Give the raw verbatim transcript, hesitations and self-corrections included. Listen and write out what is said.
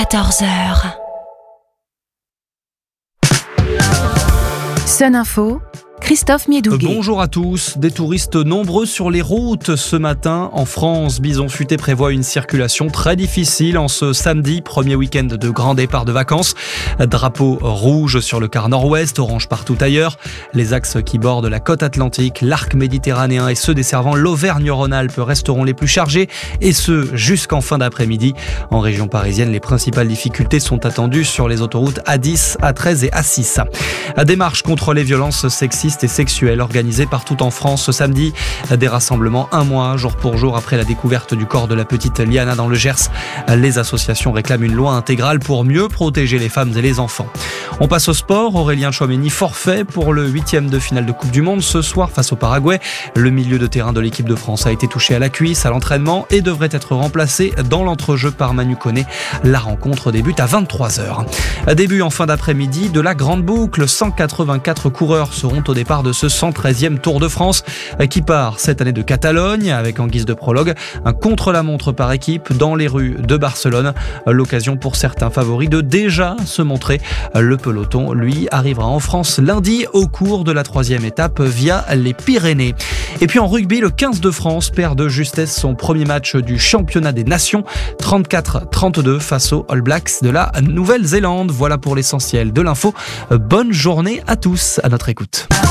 quatorze heures. Sun Info, Christophe Miedouguet. Bonjour à tous. Des touristes nombreux sur les routes ce matin en France. Bison Futé prévoit une circulation très difficile en ce samedi, premier week-end de grand départ de vacances. Drapeau rouge sur le quart nord-ouest, orange partout ailleurs. Les axes qui bordent la côte atlantique, l'arc méditerranéen et ceux desservant l'Auvergne-Rhône-Alpes resteront les plus chargés, et ce jusqu'en fin d'après-midi. En région parisienne, les principales difficultés sont attendues sur les autoroutes A dix, A treize et A six. Démarche contre les violences sexistes et sexuelles organisées partout en France ce samedi. Des rassemblements un mois, jour pour jour, après la découverte du corps de la petite Liana dans le Gers. Les associations réclament une loi intégrale pour mieux protéger les femmes et les enfants. On passe au sport. Aurélien Tchouaméni forfait pour le huitième de finale de Coupe du Monde ce soir face au Paraguay. Le milieu de terrain de l'équipe de France a été touché à la cuisse à l'entraînement et devrait être remplacé dans l'entrejeu par Manu Koné. La rencontre débute à vingt-trois heures. Début en fin d'après-midi de la grande boucle. cent quatre-vingt-quatre coureurs seront au départ de ce cent treizième Tour de France qui part cette année de Catalogne avec en guise de prologue un contre-la-montre par équipe dans les rues de Barcelone. L'occasion pour certains favoris de déjà se montrer. Le peloton, lui, arrivera en France lundi au cours de la troisième étape via les Pyrénées. Et puis en rugby, le quinze de France perd de justesse son premier match du championnat des nations, trente-quatre à trente-deux face aux All Blacks de la Nouvelle-Zélande. Voilà pour l'essentiel de l'info. Bonne journée à tous, à notre écoute.